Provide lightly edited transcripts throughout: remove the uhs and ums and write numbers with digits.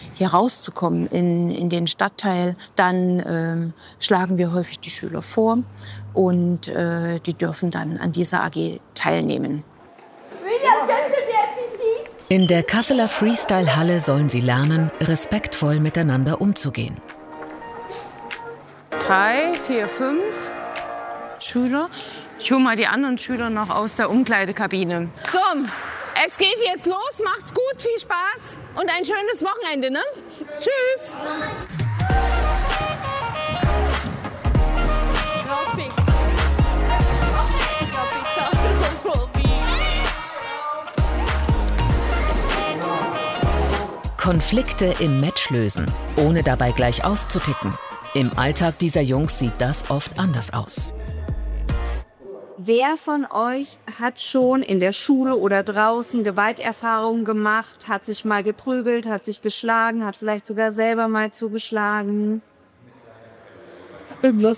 hier rauszukommen in den Stadtteil, dann schlagen wir häufig die Schüler vor und die dürfen dann an dieser AG teilnehmen. In der Kasseler Freestyle-Halle sollen sie lernen, respektvoll miteinander umzugehen. 3, 4, 5 Schüler. Ich hole mal die anderen Schüler noch aus der Umkleidekabine. So, es geht jetzt los. Macht's gut, viel Spaß und ein schönes Wochenende, ne? Tschüss. Konflikte im Match lösen, ohne dabei gleich auszuticken. Im Alltag dieser Jungs sieht das oft anders aus. Wer von euch hat schon in der Schule oder draußen Gewalterfahrungen gemacht, hat sich mal geprügelt, hat sich geschlagen, hat vielleicht sogar selber mal zugeschlagen? Irgendwo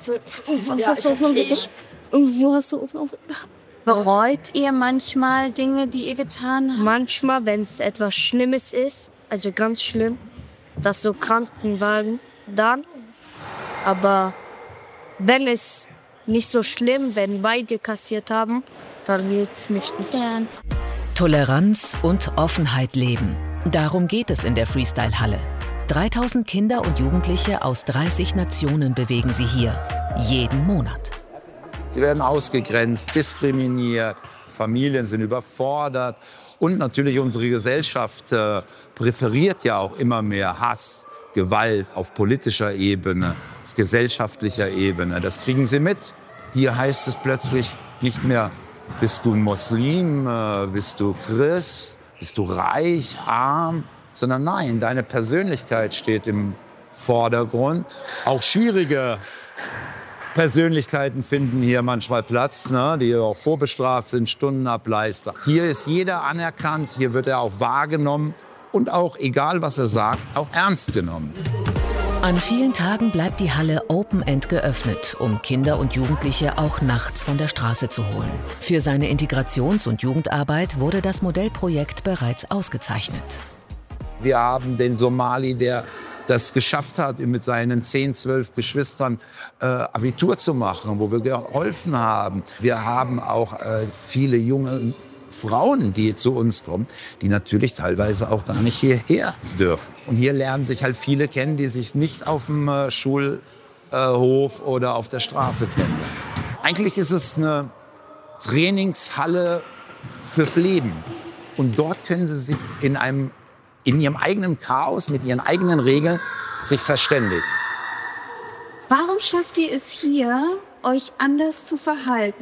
hast du noch. Bereut ihr manchmal Dinge, die ihr getan habt? Manchmal, wenn es etwas Schlimmes ist, also ganz schlimm, dass so Krankenwagen, dann. Aber wenn es nicht so schlimm, wenn beide kassiert haben, dann geht's mit gern. Toleranz und Offenheit leben. Darum geht es in der Freestyle-Halle. 3000 Kinder und Jugendliche aus 30 Nationen bewegen sie hier. Jeden Monat. Sie werden ausgegrenzt, diskriminiert, Familien sind überfordert. Und natürlich unsere Gesellschaft präferiert ja auch immer mehr Hass, Gewalt auf politischer Ebene, auf gesellschaftlicher Ebene. Das kriegen sie mit. Hier heißt es plötzlich nicht mehr, bist du ein Muslim, bist du Christ, bist du reich, arm, sondern nein, deine Persönlichkeit steht im Vordergrund. Auch schwierige Persönlichkeiten finden hier manchmal Platz, ne, die auch vorbestraft sind, Stundenableister. Hier ist jeder anerkannt, hier wird er auch wahrgenommen und auch, egal was er sagt, auch ernst genommen. An vielen Tagen bleibt die Halle Open-End geöffnet, um Kinder und Jugendliche auch nachts von der Straße zu holen. Für seine Integrations- und Jugendarbeit wurde das Modellprojekt bereits ausgezeichnet. Wir haben den Somali, der das geschafft hat, mit seinen 10, 12 Geschwistern Abitur zu machen, wo wir geholfen haben. Wir haben auch viele junge Frauen, die zu uns kommen, die natürlich teilweise auch gar nicht hierher dürfen. Und hier lernen sich halt viele kennen, die sich nicht auf dem Schulhof oder auf der Straße kennen. Eigentlich ist es eine Trainingshalle fürs Leben. Und dort können sie sich in ihrem eigenen Chaos, mit ihren eigenen Regeln, sich verständigen. Warum schafft ihr es hier, euch anders zu verhalten?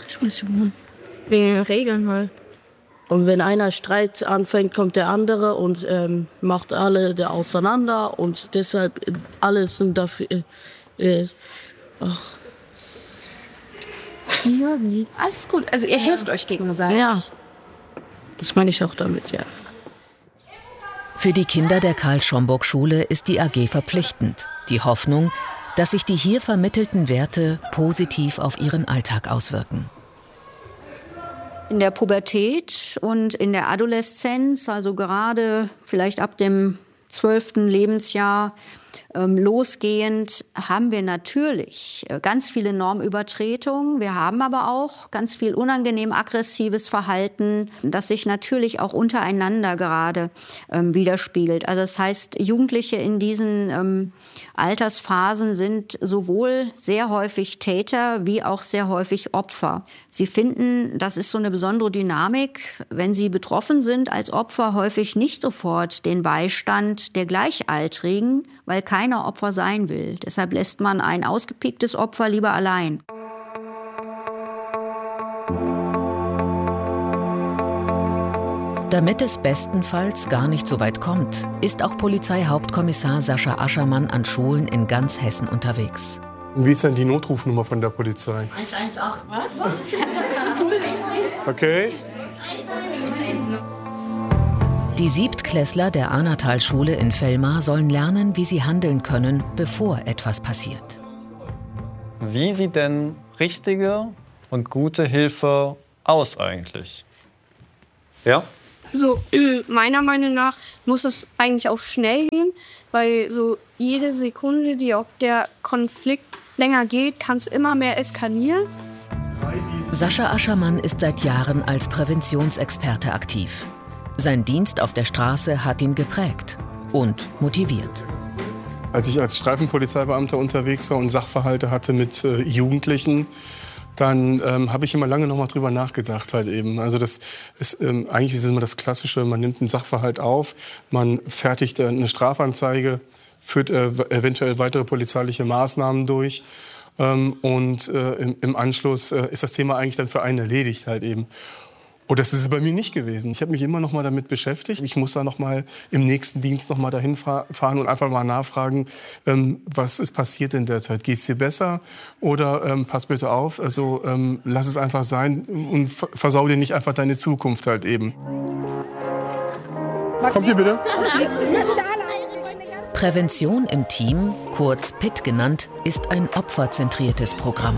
Wegen Regeln halt. Und wenn einer Streit anfängt, kommt der andere und macht alle auseinander. Und deshalb, alles sind dafür... Alles gut, also ihr helft euch gegenseitig. Ja, das meine ich auch damit, ja. Für die Kinder der Karl-Schomburg-Schule ist die AG verpflichtend. Die Hoffnung, dass sich die hier vermittelten Werte positiv auf ihren Alltag auswirken. In der Pubertät und in der Adoleszenz, also gerade vielleicht ab dem 12. Lebensjahr losgehend, haben wir natürlich ganz viele Normübertretungen. Wir haben aber auch ganz viel unangenehm aggressives Verhalten, das sich natürlich auch untereinander gerade widerspiegelt. Also das heißt, Jugendliche in diesen Altersphasen sind sowohl sehr häufig Täter wie auch sehr häufig Opfer. Sie finden, das ist so eine besondere Dynamik, wenn sie betroffen sind als Opfer, häufig nicht sofort den Beistand der Gleichaltrigen, weil keiner Opfer sein will. Deshalb lässt man ein ausgepiektes Opfer lieber allein. Damit es bestenfalls gar nicht so weit kommt, ist auch Polizeihauptkommissar Sascha Aschermann an Schulen in ganz Hessen unterwegs. Wie ist denn die Notrufnummer von der Polizei? 118, was? Okay. Die Siebtklässler der Ahnertal-Schule in Vellmar sollen lernen, wie sie handeln können, bevor etwas passiert. Wie sieht denn richtige und gute Hilfe aus eigentlich? Ja? So, meiner Meinung nach muss es eigentlich auch schnell gehen, weil so jede Sekunde, die auch der Konflikt länger geht, kann es immer mehr eskalieren. Sascha Aschermann ist seit Jahren als Präventionsexperte aktiv. Sein Dienst auf der Straße hat ihn geprägt und motiviert. Als ich als Streifenpolizeibeamter unterwegs war und Sachverhalte hatte mit Jugendlichen, dann habe ich immer lange noch mal drüber nachgedacht halt eben. Also das ist eigentlich ist es immer das Klassische, man nimmt einen Sachverhalt auf, man fertigt eine Strafanzeige, führt eventuell weitere polizeiliche Maßnahmen durch und im Anschluss ist das Thema eigentlich dann für einen erledigt halt eben. Und das ist es bei mir nicht gewesen. Ich habe mich immer noch mal damit beschäftigt. Ich muss da noch mal im nächsten Dienst noch mal dahin fahren und einfach mal nachfragen, was ist passiert in der Zeit? Geht's dir besser? Oder pass bitte auf, also lass es einfach sein und versau dir nicht einfach deine Zukunft halt eben. Kommt ihr bitte? Prävention im Team, kurz PIT genannt, ist ein opferzentriertes Programm.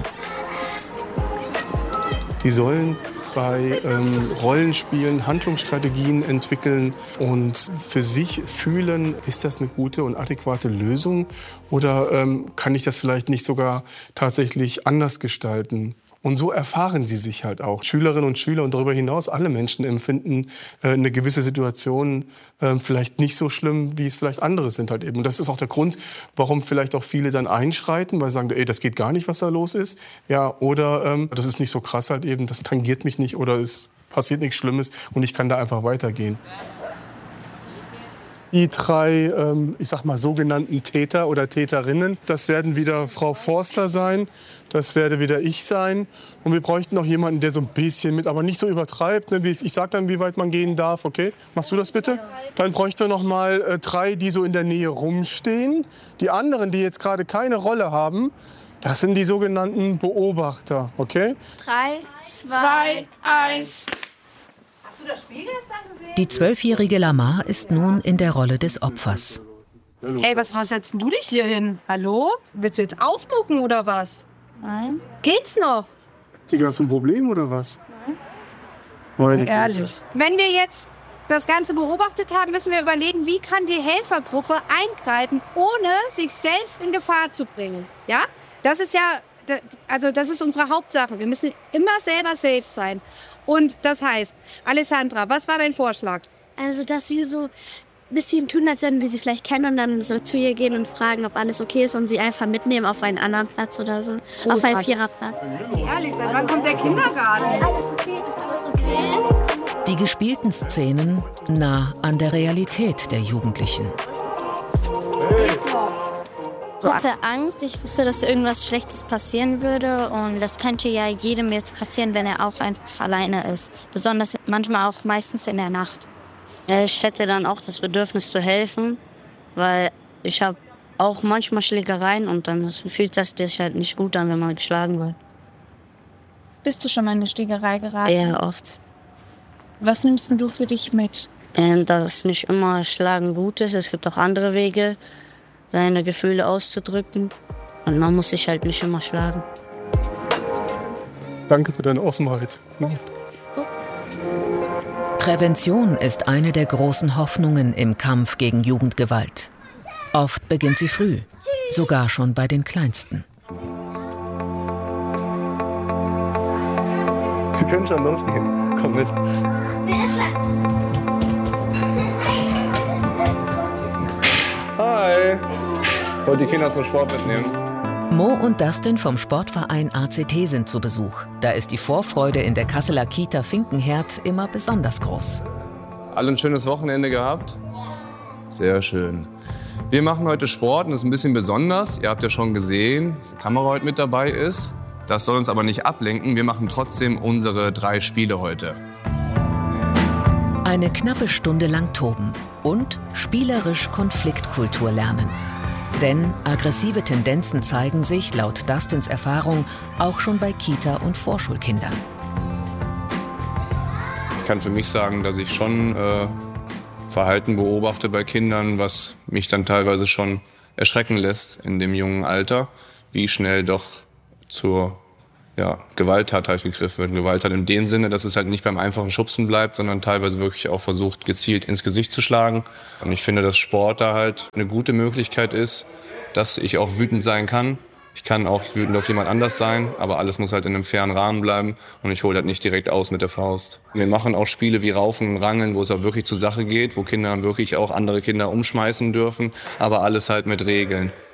Die sollen bei Rollenspielen Handlungsstrategien entwickeln und für sich fühlen, ist das eine gute und adäquate Lösung oder kann ich das vielleicht nicht sogar tatsächlich anders gestalten? Und so erfahren sie sich halt auch. Schülerinnen und Schüler und darüber hinaus alle Menschen empfinden eine gewisse Situation vielleicht nicht so schlimm, wie es vielleicht andere sind halt eben. Und das ist auch der Grund, warum vielleicht auch viele dann einschreiten, weil sie sagen, ey, das geht gar nicht, was da los ist. Ja, oder das ist nicht so krass halt eben, das tangiert mich nicht oder es passiert nichts Schlimmes und ich kann da einfach weitergehen. Die 3, ich sag mal, sogenannten Täter oder Täterinnen, das werden wieder Frau Forster sein, das werde wieder ich sein. Und wir bräuchten noch jemanden, der so ein bisschen mit, aber nicht so übertreibt. Ne? Ich sag dann, wie weit man gehen darf, okay? Machst du das bitte? Dann bräuchten wir noch mal 3, die so in der Nähe rumstehen. Die anderen, die jetzt gerade keine Rolle haben, das sind die sogenannten Beobachter, okay? 3, 2, 1... Die 12-jährige Lamar ist nun in der Rolle des Opfers. Ey, was setzt du dich hier hin? Hallo? Willst du jetzt aufmucken oder was? Nein. Geht's noch? Digga, hast du ein Problem oder was? Nein. Ehrlich. Wenn wir jetzt das Ganze beobachtet haben, müssen wir überlegen, wie kann die Helfergruppe eingreifen, ohne sich selbst in Gefahr zu bringen. Ja? Das ist ja, also das ist unsere Hauptsache. Wir müssen immer selber safe sein. Und das heißt, Alessandra, was war dein Vorschlag? Also, dass wir so ein bisschen tun, als würden wir sie vielleicht kennen und dann so zu ihr gehen und fragen, ob alles okay ist und sie einfach mitnehmen auf einen anderen Platz oder so. Großartig. Auf einen Viererplatz. Ehrlich, seit wann kommt der Kindergarten? Alles okay? Ist alles okay? Die gespielten Szenen nah an der Realität der Jugendlichen. Ich hatte Angst, ich wusste, dass irgendwas Schlechtes passieren würde und das könnte ja jedem jetzt passieren, wenn er auch einfach alleine ist. Besonders manchmal auch meistens in der Nacht. Ja, ich hätte dann auch das Bedürfnis zu helfen, weil ich habe auch manchmal Schlägereien und dann fühlt das sich halt nicht gut an, wenn man geschlagen wird. Bist du schon mal in eine Schlägerei geraten? Ja, oft. Was nimmst du für dich mit? Dass nicht immer Schlagen gut ist, es gibt auch andere Wege, seine Gefühle auszudrücken. Und man muss sich halt nicht immer schlagen. Danke für deine Offenheit. Prävention ist eine der großen Hoffnungen im Kampf gegen Jugendgewalt. Oft beginnt sie früh, sogar schon bei den Kleinsten. Wir können schon losgehen. Komm mit. Hi. Ich wollte die Kinder zum Sport mitnehmen. Mo und Dustin vom Sportverein ACT sind zu Besuch. Da ist die Vorfreude in der Kasseler Kita Finkenherd immer besonders groß. Alle ein schönes Wochenende gehabt? Sehr schön. Wir machen heute Sport und das ist ein bisschen besonders. Ihr habt ja schon gesehen, dass die Kamera heute mit dabei ist. Das soll uns aber nicht ablenken. Wir machen trotzdem unsere 3 Spiele heute. Eine knappe Stunde lang toben und spielerisch Konfliktkultur lernen. Denn aggressive Tendenzen zeigen sich, laut Dustins Erfahrung, auch schon bei Kita- und Vorschulkindern. Ich kann für mich sagen, dass ich schon Verhalten beobachte bei Kindern, was mich dann teilweise schon erschrecken lässt in dem jungen Alter, wie schnell doch zur Gewalttat halt gegriffen wird. Gewalttat in dem Sinne, dass es halt nicht beim einfachen Schubsen bleibt, sondern teilweise wirklich auch versucht, gezielt ins Gesicht zu schlagen. Und ich finde, dass Sport da halt eine gute Möglichkeit ist, dass ich auch wütend sein kann. Ich kann auch wütend auf jemand anders sein, aber alles muss halt in einem fairen Rahmen bleiben und ich hole halt nicht direkt aus mit der Faust. Wir machen auch Spiele wie Raufen und Rangeln, wo es auch wirklich zur Sache geht, wo Kinder wirklich auch andere Kinder umschmeißen dürfen, aber alles halt mit Regeln.